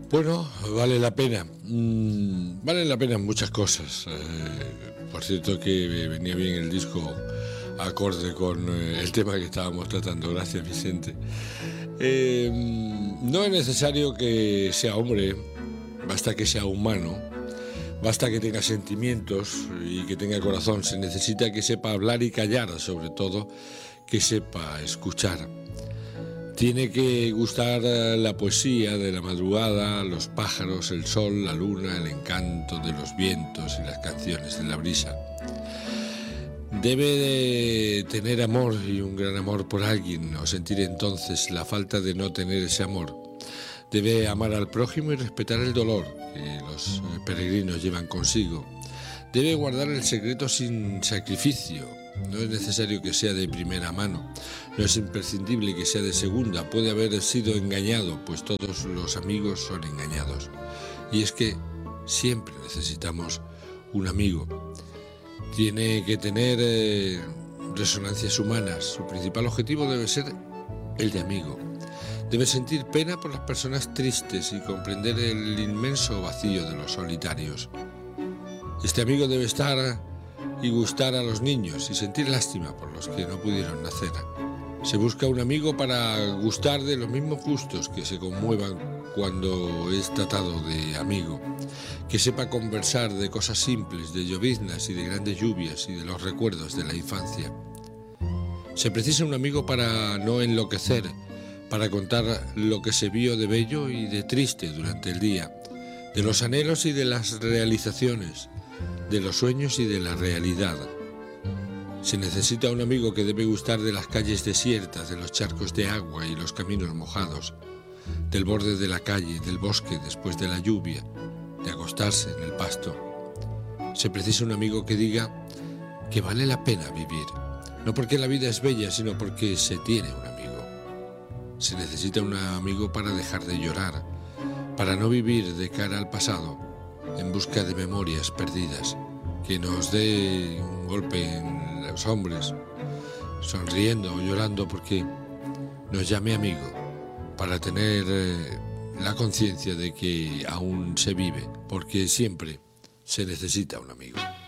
Bueno, vale la pena. Valen la pena muchas cosas. Por cierto que venía bien el disco acorde con el tema que estábamos tratando. Gracias, Vicente. No es necesario que sea hombre, basta que sea humano, basta que tenga sentimientos y que tenga corazón. Se necesita que sepa hablar y callar, sobre todo que sepa escuchar. Tiene que gustar la poesía de la madrugada, los pájaros, el sol, la luna, el encanto de los vientos y las canciones de la brisa. Debe de tener amor y un gran amor por alguien, o sentir entonces la falta de no tener ese amor. Debe amar al prójimo y respetar el dolor que los peregrinos llevan consigo. Debe guardar el secreto sin sacrificio. No es necesario que sea de primera mano, no es imprescindible que sea de segunda. Puede haber sido engañado, pues todos los amigos son engañados. Y es que siempre necesitamos un amigo. Tiene que tener resonancias humanas. Su principal objetivo debe ser el de amigo. Debe sentir pena por las personas tristes y comprender el inmenso vacío de los solitarios. Este amigo debe estar y gustar a los niños y sentir lástima por los que no pudieron nacer. Se busca un amigo para gustar de los mismos gustos, que se conmuevan cuando es tratado de amigo, que sepa conversar de cosas simples, de lloviznas y de grandes lluvias y de los recuerdos de la infancia. Se precisa un amigo para no enloquecer, para contar lo que se vio de bello y de triste durante el día, de los anhelos y de las realizaciones, de los sueños y de la realidad. Se necesita un amigo que debe gustar de las calles desiertas, de los charcos de agua y los caminos mojados, del borde de la calle, del bosque después de la lluvia, de acostarse en el pasto. Se precisa un amigo que diga que vale la pena vivir, no porque la vida es bella, sino porque se tiene un amigo. Se necesita un amigo para dejar de llorar, para no vivir de cara al pasado, en busca de memorias perdidas, que nos dé un golpe en los hombros, sonriendo o llorando, porque nos llame amigo, para tener la conciencia de que aún se vive, porque siempre se necesita un amigo.